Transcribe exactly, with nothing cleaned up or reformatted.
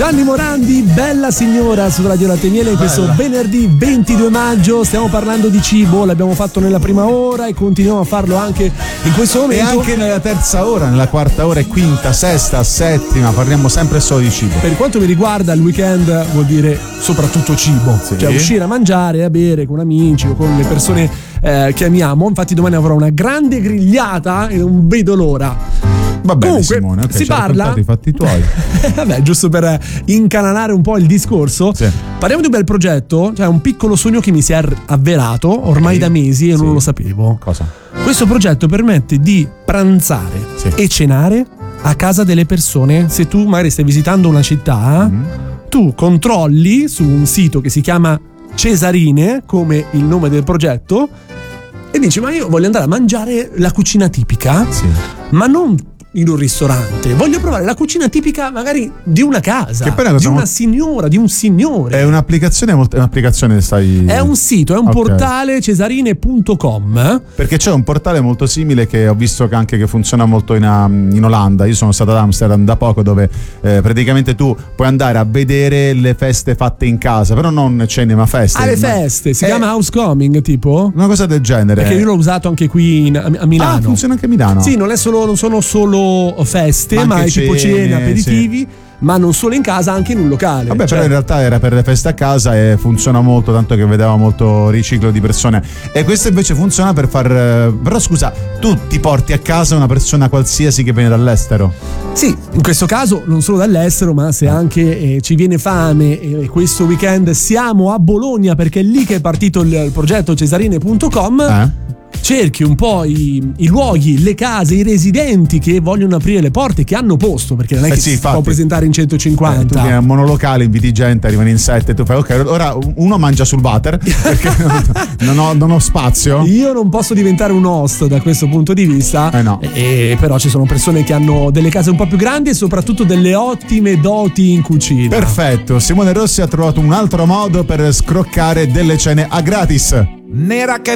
Gianni Morandi, Bella signora su Radio Latte e Miele in questo Bella. venerdì ventidue maggio. Stiamo parlando di cibo, l'abbiamo fatto nella prima ora e continuiamo a farlo anche in questo E momento. anche nella terza ora, nella quarta ora e quinta, sesta, settima, parliamo sempre solo di cibo. Per quanto mi riguarda, il weekend vuol dire soprattutto cibo, Sì. cioè uscire a mangiare, a bere con amici o con le persone eh, che amiamo. Infatti domani avrò una grande grigliata e non vedo l'ora. Va bene, Comunque, Simone, okay, si ci hai parla raccontato i fatti tuoi. Vabbè, giusto per incanalare un po' il discorso, Sì. parliamo di un bel progetto, cioè un piccolo sogno che mi si è avverato ormai Sì. da mesi e Sì. non lo sapevo. Cosa? Questo progetto permette di pranzare Sì. e cenare a casa delle persone. Se tu magari stai visitando una città, Mm. tu controlli su un sito che si chiama Cesarine, come il nome del progetto, e dici: ma io voglio andare a mangiare la cucina tipica, Sì. ma non in un ristorante, voglio provare la cucina tipica magari di una casa, Che poi è una di cosa una molto- signora, di un signore. È un'applicazione, molto- è un'applicazione stai... È un sito, è un Ok. portale cesarine punto com. Perché c'è un portale molto simile che ho visto che anche che funziona molto in, um, in Olanda. Io sono stato ad Amsterdam da poco, dove eh, praticamente tu puoi andare a vedere le feste fatte in casa, però non cene ma feste. Ah, le Ma- feste, si Eh, chiama Housecoming tipo? una cosa del genere. Perché io l'ho usato anche qui in- a, a Milano. Ah, funziona anche a Milano. Sì, non, è solo, non sono solo feste, Ma ma, anche è tipo cene, cene, aperitivi, ma non solo in casa, anche in un locale. Vabbè, Cioè, però in realtà era per le feste a casa e funziona molto, tanto che vedeva molto riciclo di persone. E questo invece funziona per far... eh, Però scusa, tu ti porti a casa una persona qualsiasi che viene dall'estero? Sì, in questo caso non solo dall'estero, ma se anche eh, ci viene fame e questo weekend siamo a Bologna, perché è lì che è partito il, il progetto cesarine punto com. Eh? Cerchi un po' i, i luoghi, le case, i residenti che vogliono aprire le porte, che hanno posto, perché non è Eh che sì, si infatti. può presentare in Eh, tu centocinquanta. vieni a un monolocale, inviti gente, arrivano in sette, tu fai ok, ora uno mangia sul water perché non, ho, non ho spazio. Io non posso diventare un host da questo punto di vista, Eh no. e però ci sono persone che hanno delle case un po' più grandi e soprattutto delle ottime doti in cucina. Perfetto, Simone Rossi ha trovato un altro modo per scroccare delle cene a gratis. Nera che